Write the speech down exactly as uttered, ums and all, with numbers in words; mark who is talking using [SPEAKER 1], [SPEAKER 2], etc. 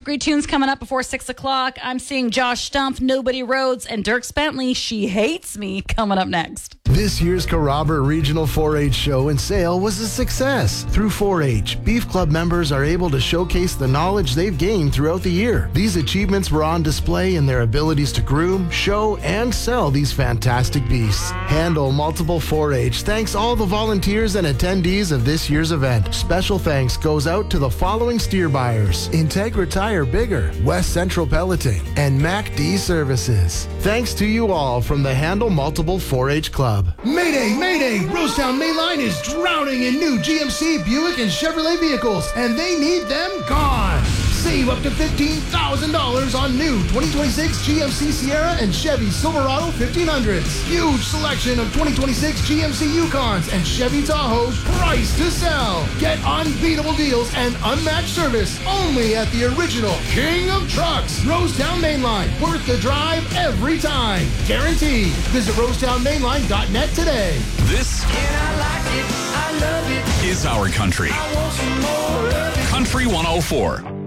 [SPEAKER 1] Great tunes coming up before six o'clock. I'm seeing Josh Stumpf, Nobody Rhodes, and Dierks Bentley, She Hates Me, coming up next.
[SPEAKER 2] This year's Carrabber Regional four H Show and Sale was a success. Through four H, Beef Club members are able to showcase the knowledge they've gained throughout the year. These achievements were on display in their abilities to groom, show, and sell these fantastic beasts. Handle Multiple four H thanks all the volunteers and attendees of this year's event. Special thanks goes out to the following steer buyers: Integra Tire Bigger, West Central Pelleting, and Mac D Services. Thanks to you all from the Handle Multiple four H Club.
[SPEAKER 3] Mayday, mayday! Rosetown Mainline is drowning in new G M C, Buick, and Chevrolet vehicles, and they need them gone. Save up to fifteen thousand dollars on new twenty twenty-six G M C Sierra and Chevy Silverado fifteen hundreds. Huge selection of twenty twenty-six G M C Yukons and Chevy Tahoes priced to sell. Get unbeatable deals and unmatched service only at the original King of Trucks, Rosetown Mainline. Worth the drive every time. Guaranteed. Visit rosetown mainline dot net today.
[SPEAKER 4] This
[SPEAKER 5] And I like it, I love it.
[SPEAKER 4] is our country.
[SPEAKER 5] I want some more of it.
[SPEAKER 4] Country one oh four.